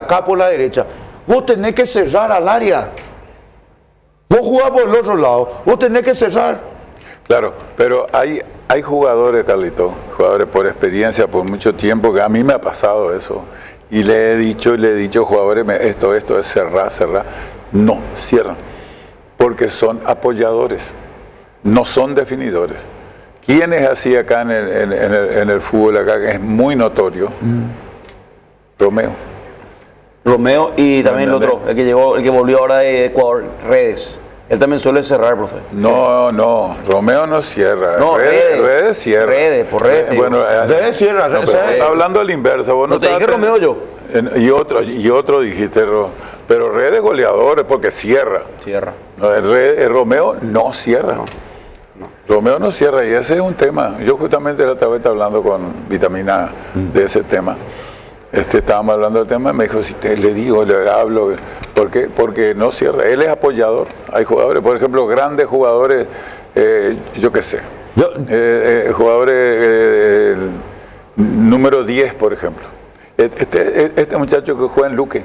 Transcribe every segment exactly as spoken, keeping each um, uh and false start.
acá por la derecha, vos tenés que cerrar al área. Vos jugás por el otro lado, vos tenés que cerrar. Claro, pero hay, hay jugadores, Carlito, jugadores por experiencia, por mucho tiempo, que a mí me ha pasado eso. Y le he dicho, le he dicho, jugadores, esto, esto es cerrar, cerrar. No, cierran. Porque son apoyadores, no son definidores. ¿Quién es así acá en el, en, en el, en el fútbol acá? Que es muy notorio. Mm. Romeo. Romeo y también el otro, el que llegó, el que volvió ahora de Ecuador, Redes. Él también suele cerrar, profe. No, sí. no, Romeo no cierra. No, Redes, Redes, Redes cierra. Redes, por Redes. Bueno, Redes cierra. No, Redes, está hablando al inverso. Vos no, no te dije ten... Romeo yo. Y otro, y otro dijiste, pero Redes goleadores porque cierra. Cierra. No, el, Redes, el Romeo no cierra. No. No. Romeo no cierra y ese es un tema. Yo justamente la otra vez estaba hablando con Vitamina A mm. de ese tema. Este, estábamos hablando del tema y me dijo, si te, le digo, le hablo, ¿por qué? Porque no cierra. Él es apoyador. Hay jugadores, por ejemplo, grandes jugadores, eh, yo qué sé, yo, eh, eh, jugadores eh, número diez, por ejemplo. Este, este muchacho que juega en Luque,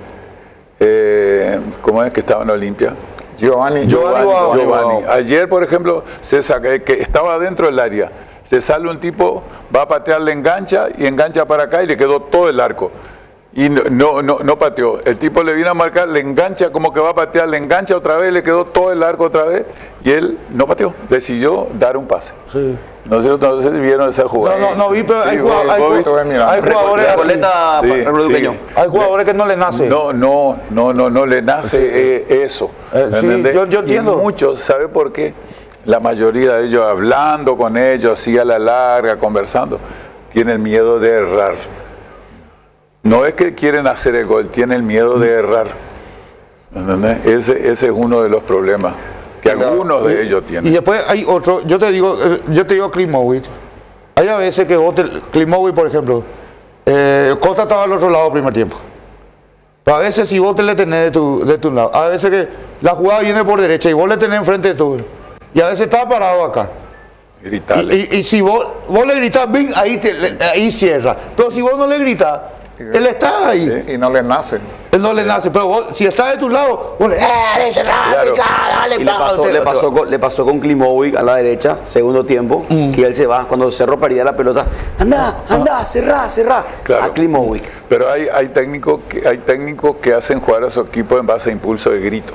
eh, ¿cómo es que estaba en Olimpia? Giovanni. Giovanni, Giovanni, Giovanni. Ayer, por ejemplo, se saca, que estaba dentro del área. Se sale un tipo, va a patear, le engancha y engancha para acá y le quedó todo el arco. Y no, no, no, no pateó. El tipo le viene a marcar, le engancha como que va a patear, le engancha otra vez, le quedó todo el arco otra vez y él no pateó. Decidió dar un pase. Sí. No sé, no sé si vieron esa jugada. No, no, no vi, pero sí, hay, jugadores, hay, hay, hay jugadores, sí, sí. hay jugadores que no le nace. No, no, no, no, no le nace sí. eh, eso. Eh, sí, yo, yo entiendo. Y muchos, ¿sabe por qué? La mayoría de ellos hablando con ellos, así a la larga, conversando, tienen miedo de errar. No es que quieren hacer el gol, tienen miedo de errar. ¿Entendés? Ese, ese es uno de los problemas que Pero, algunos de y, ellos tienen. Y después hay otro, yo te digo, yo te digo Klimovic. Hay a veces que vos, te, Klimovic, por ejemplo, eh, Costa estaba al otro lado el primer tiempo. Pero a veces si vos te le tenés de tu, de tu lado, a veces que la jugada viene por derecha y vos le tenés enfrente de tu. Y a veces está parado acá. Y, y, y si vos, vos le gritas, ven, ahí, te, ahí cierra. Pero si vos no le gritas, él está ahí. Sí, y no le nace. Él no le nace. Pero vos, si está de tu lado, vos le, ¡eh, cerrar, claro. dale, y le pasó, le, pasó con, le pasó con Klimovic a la derecha, segundo tiempo, mm. que él se va, cuando Cerro perdía la pelota, anda, anda, ah. cerrá, cerrá, claro. a Klimovic. Pero hay, hay, técnicos que, hay técnicos que hacen jugar a su equipo en base a impulso de grito.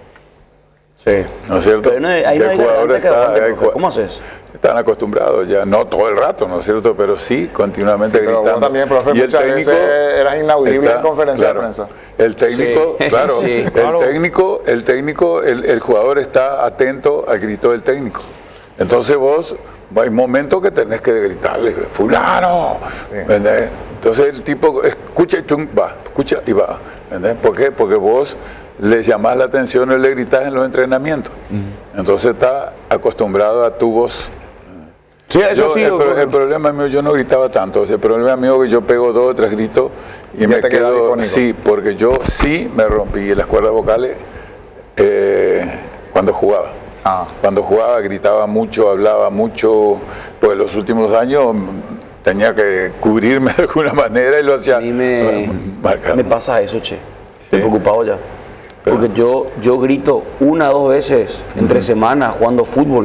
Sí. ¿No es cierto? Pero no, ahí no hay jugadores que está, hay, ¿cómo haces? Están acostumbrados ya, no todo el rato, ¿no es cierto? Pero sí, continuamente sí, pero gritando. Vos también, profe, y el muchas técnico veces eras inaudible está, en conferencia claro, de prensa. El técnico, sí, claro, sí, el claro. técnico, el técnico, el, el jugador está atento al grito del técnico. Entonces vos, hay momentos que tenés que gritarle, fulano, sí. Entonces el tipo escucha y tú va, escucha y va. ¿Entendés? ¿Por qué? Porque vos le llamás la atención y le gritás en los entrenamientos. Uh-huh. Entonces está acostumbrado a tu voz. Sí, eso yo, sí, el, pro, el problema mío, yo no gritaba tanto. O sea, el problema mío es que yo pego dos o tres gritos y, y me quedo. Sí, porque yo sí me rompí las cuerdas vocales eh, cuando jugaba. Ah. Cuando jugaba gritaba mucho, hablaba mucho. Pues los últimos años tenía que cubrirme de alguna manera y lo hacía. A mí me, me pasa eso, che. Estoy sí. preocupado ya. Pero, porque yo, yo grito una o dos veces entre uh-huh. semanas jugando fútbol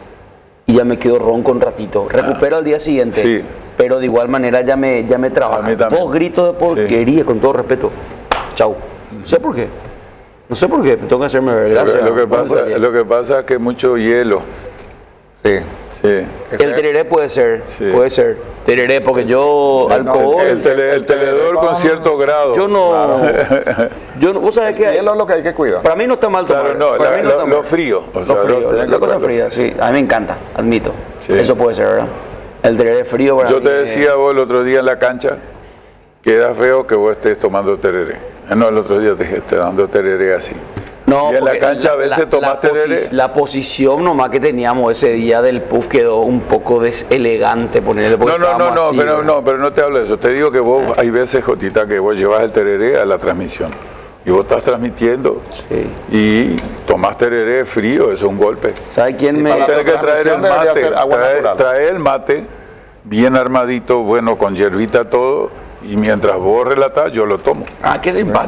y ya me quedo ronco un ratito. Recupero ah, al día siguiente, sí. pero de igual manera ya me, ya me trabaja. Dos gritos de porquería, sí. con todo respeto. Chau. No sé por qué. No sé por qué, tengo que hacerme ver. Gracias. Lo que, pasa, lo que pasa es que mucho hielo. Sí. Sí. El tereré puede ser, sí. puede ser. Tereré, porque yo, no, alcohol. El, tele, el tenedor con cierto grado. Yo no. Claro. Yo no, vos sabés que. Hielo es lo que hay que cuidar. Para mí no está mal tomar. Claro, no, para la, mí no lo, está mal. lo frío. O sea, lo frío, lo, la cosa fría, sí. A mí me encanta, admito. Sí. Eso puede ser, ¿verdad? El tereré frío para Yo mí te decía vos el otro día en la cancha que era feo que vos estés tomando tereré. No, el otro día te dije, estés dando tereré así. No, y en la cancha la, a veces la, tomaste la, posi la posición nomás que teníamos ese día del puff quedó un poco deselegante ponerle. No, no, no, no, así, pero, no, pero no te hablo de eso. Te digo que vos, ah. hay veces, Jotita, que vos llevas el tereré a la transmisión y vos estás transmitiendo sí. y tomás tereré frío, eso es un golpe. ¿Sabes quién sí, me...? Tienes que traer el mate, traer, traer el mate bien armadito, bueno, con hierbita todo, y mientras vos relatás, yo lo tomo. Ah, qué simpático.